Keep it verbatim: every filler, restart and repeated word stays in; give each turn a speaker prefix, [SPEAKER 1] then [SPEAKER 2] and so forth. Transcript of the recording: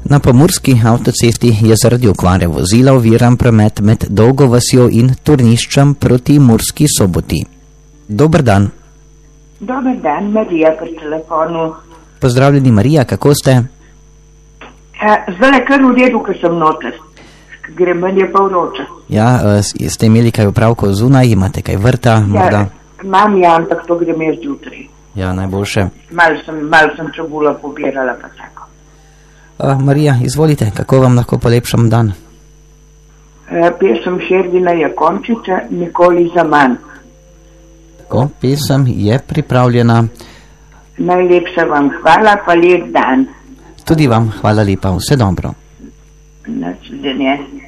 [SPEAKER 1] Na pomurski avtocesti je zaradi okvare vozila oviran promet med Dolgo vasjo in Turniščem proti Murski Soboti. Dober dan.
[SPEAKER 2] Dober dan, Marija pri telefonu.
[SPEAKER 1] Pozdravljeni, Marija, kako ste?
[SPEAKER 2] Zdaj je kar v redu, ko sem noter. Grem, meni je pa vroče.
[SPEAKER 1] Ja, ste imeli kaj opravkov zunaj, imate kaj vrta, morda?
[SPEAKER 2] Ja, imam ja, ampak to grem jaz jutri.
[SPEAKER 1] Ja, najboljše.
[SPEAKER 2] Mal sem, mal sem čebula pobirala pa tako.
[SPEAKER 1] Uh, Marija, izvolite, kako vam lahko polepšam dan?
[SPEAKER 2] Uh, pesem Šerdina Jakončiča, Nikoli za manj.
[SPEAKER 1] Tako, pesem je pripravljena.
[SPEAKER 2] Najlepša vam hvala, pa lep dan.
[SPEAKER 1] Tudi vam hvala lepa, vse dobro.
[SPEAKER 2] Nasvidenje.